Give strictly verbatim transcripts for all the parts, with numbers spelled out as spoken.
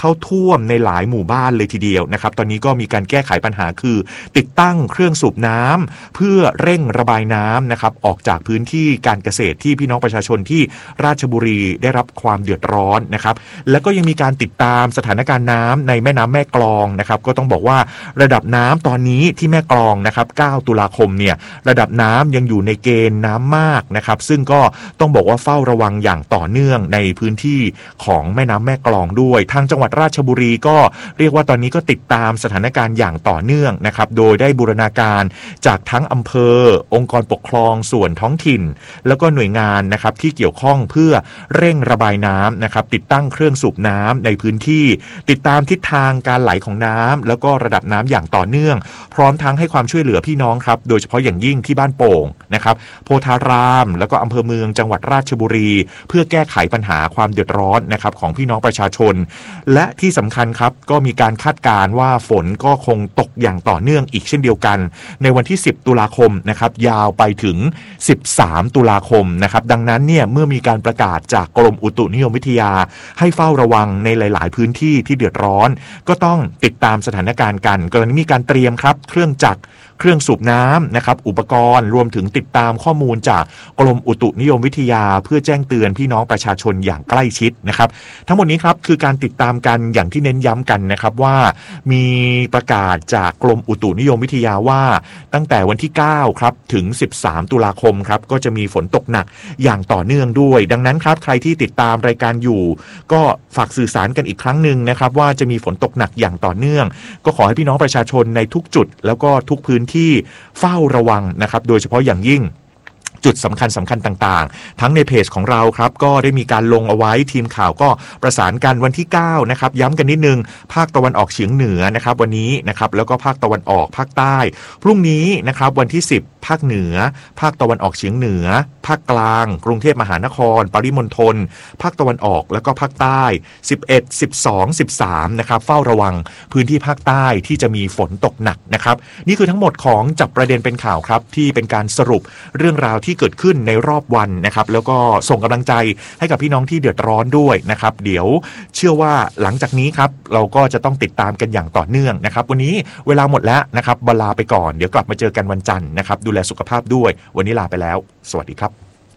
เข้าท่วมในหลายหมู่บ้านเลยทีเดียวนะครับตอนนี้ก็มีการแก้ไขปัญหาคือติดตั้งเครื่องสูบน้ำเพื่อเร่งระบายน้ำนะครับออกจากพื้นที่การเกษตรที่พี่น้องประชาชนที่ราชบุรีได้รับความเดือดร้อนนะครับแล้วก็ยังมีการติดตามสถานการณ์น้ำในแม่น้ำแม่กลองนะครับก็ต้องบอกว่าระดับน้ำตอนนี้ที่แม่กลองนะครับเก้าตุลาคมเนี่ยระดับน้ำยังอยู่ในเกณฑ์น้ำมากนะครับซึ่งก็ต้องบอกว่าเฝ้าระวังอย่างต่อเนื่องในพื้นที่ของแม่น้ำแม่กลองด้วยทางจังหวัดราชบุรีก็เรียกว่าตอนนี้ก็ติดตามสถานการณ์อย่างต่อเนื่องนะครับโดยได้บูรณาการจากทั้งอำเภอองค์กรปกครองส่วนท้องถิ่นแล้วก็หน่วยงานนะครับที่เกี่ยวข้องเพื่อเร่งระบายน้ำนะครับติดตั้งเครื่องสูบน้ำในพื้นที่ติดตามทิศทางการไหลของน้ำแล้วก็ระดับน้ำอย่างต่อเนื่องพร้อมทั้งให้ความช่วยเหลือพี่น้องครับโดยเฉพาะอย่างยิ่งที่บ้านโป่งนะครับโพธารามแล้วก็อำเภอเมืองจังหวัดราชบุรีเพื่อแก้ไขปัญหาความเดือดร้อนนะครับของพี่น้องประชาชนและที่สำคัญครับก็มีการคาดการณ์ว่าฝนก็คงตกอย่างต่อเนื่องอีกเช่นเดียวกันในวันที่สิบตุลาคมนะครับยาวไปถึงสิบสามตุลาคมนะครับดังนั้นเนี่ยเมื่อมีการประกาศจากกรมอุตุนิยมวิทยาให้เฝ้าระวังในหลายๆพื้นที่ที่เดือดร้อนก็ต้องติดตามสถานการณ์กันกรณีมีการเตรียมครับเครื่องจักรเครื่องสูบน้ำนะครับอุปกรณ์รวมถึงติดตามข้อมูลจากกรมอุตุนิยมวิทยาเพื่อแจ้งเตือนพี่น้องประชาชนอย่างใกล้ชิดนะครับทั้งหมดนี้ครับคือการติดตามกันอย่างที่เน้นย้ำกันนะครับว่ามีประกาศจากกรมอุตุนิยมวิทยาว่าตั้งแต่วันที่เก้าครับถึงสิบสามตุลาคมครับก็จะมีฝนตกหนักอย่างต่อเนื่องด้วยดังนั้นครับใครที่ติดตามรายการอยู่ก็ฝากสื่อสารกันอีกครั้งหนึ่งนะครับว่าจะมีฝนตกหนักอย่างต่อเนื่องก็ขอให้พี่น้องประชาชนในทุกจุดแล้วก็ทุกพื้นที่เฝ้าระวังนะครับโดยเฉพาะอย่างยิ่งจุดสำคัญสำคัญต่างๆทั้งในเพจของเราครับก็ได้มีการลงเอาไว้ทีมข่าวก็ประสานกันวันที่เก้านะครับย้ำกันนิดนึงภาคตะวันออกเฉียงเหนือนะครับวันนี้นะครับแล้วก็ภาคตะวันออกภาคใต้พรุ่งนี้นะครับวันที่สิบภาคเหนือภาคตะวันออกเฉียงเหนือภาคกลางกรุงเทพมหานครปริมณฑลภาคตะวันออกแล้วก็ภาคใต้สิบเอ็ด สิบสอง สิบสามนะครับเฝ้าระวังพื้นที่ภาคใต้ที่จะมีฝนตกหนักนะครับนี่คือทั้งหมดของจับประเด็นเป็นข่าวครับที่เป็นการสรุปเรื่องราวที่เกิดขึ้นในรอบวันนะครับแล้วก็ส่งกำลังใจให้กับพี่น้องที่เดือดร้อนด้วยนะครับเดี๋ยวเชื่อว่าหลังจากนี้ครับเราก็จะต้องติดตามกันอย่างต่อเนื่องนะครับวันนี้เวลาหมดแล้วนะครับลาไปก่อนเดี๋ยวกลับมาเจอกันวันจันทร์นะครับดูแลสุขภาพด้วยวันนี้ลาไปแล้วสวัสดีครับ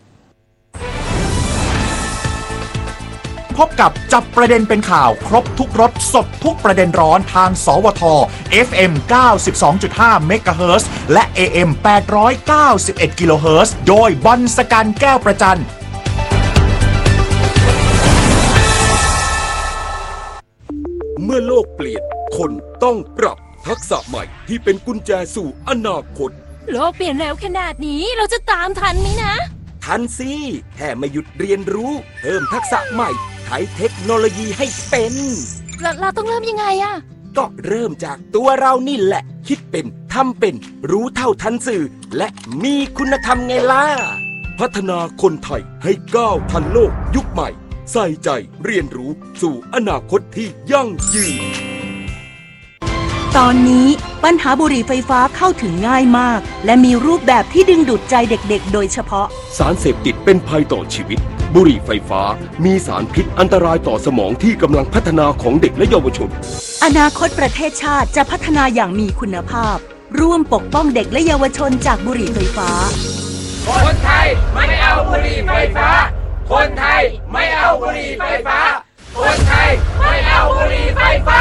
พบกับจับประเด็นเป็นข่าวครบทุกรสสดทุกประเด็นร้อนทางสวท เอฟ เอ็ม เก้าสิบสองจุดห้า เมกะเฮิรตซ์และ เอ เอ็ม แปดร้อยเก้าสิบเอ็ด กิโลเฮิรตซ์โดยบอลสกันแก้วประจันเมื่อโลกเปลี่ยนคนต้องปรับทักษะใหม่ที่เป็นกุญแจสู่อนาคตโลกเปลี่ยนเร็วขนาดนี้เราจะตามทันไหมนะทันสิแค่ไม่หยุดเรียนรู้เพิ่มทักษะใหม่ใช้เทคโนโลยีให้เป็นเราเราต้องเริ่มยังไงอะก็เริ่มจากตัวเรานี่แหละคิดเป็นทำเป็นรู้เท่าทันสื่อและมีคุณธรรมไงล่ะพัฒนาคนไทยให้ก้าวทันโลกยุคใหม่ใส่ใจเรียนรู้สู่อนาคตที่ยั่งยืนตอนนี้ปัญหาบุหรี่ไฟฟ้าเข้าถึงง่ายมากและมีรูปแบบที่ดึงดูดใจเด็กๆโดยเฉพาะสารเสพติดเป็นภัยต่อชีวิตบุหรี่ไฟฟ้ามีสารพิษอันตรายต่อสมองที่กำลังพัฒนาของเด็กและเยาวชนอนาคตประเทศชาติจะพัฒนาอย่างมีคุณภาพร่วมปกป้องเด็กและเยาวชนจากบุหรี่ไฟฟ้าคนไทยไม่เอาบุหรี่ไฟฟ้าคนไทยไม่เอาบุหรี่ไฟฟ้าคนไทยไม่เอาบุหรี่ไฟฟ้า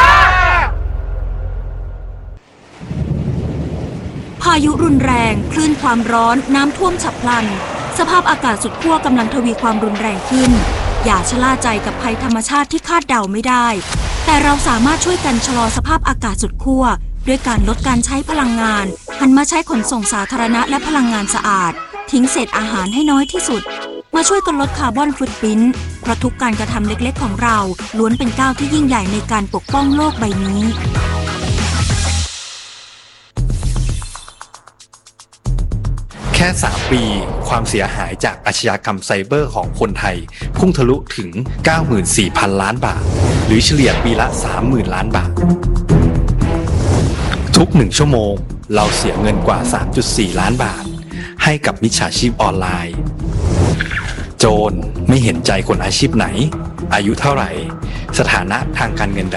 พายุรุนแรงคลื่นความร้อนน้ำท่วมฉับพลันสภาพอากาศสุดขั้วกำลังทวีความรุนแรงขึ้นอย่าชะล่าใจกับภัยธรรมชาติที่คาดเดาไม่ได้แต่เราสามารถช่วยกันชะลอสภาพอากาศสุดขั้วด้วยการลดการใช้พลังงานหันมาใช้ขนส่งสาธารณะและพลังงานสะอาดทิ้งเศษอาหารให้น้อยที่สุดมาช่วยกันลดคาร์บอนฟุตพริ้นท์เพราะทุกการกระทำเล็กๆของเราล้วนเป็นก้าวที่ยิ่งใหญ่ในการปกป้องโลกใบนี้แค่สามปีความเสียหายจากอาชญากรรมไซเบอร์ของคนไทยพุ่งทะลุถึง เก้าหมื่นสี่พัน ล้านบาทหรือเฉลี่ยปีละ สามหมื่น ล้านบาททุกหนึ่งชั่วโมงเราเสียเงินกว่า สามจุดสี่ ล้านบาทให้กับมิจฉาชีพออนไลน์โจรไม่เห็นใจคนอาชีพไหนอายุเท่าไหร่สถานะทางการเงิน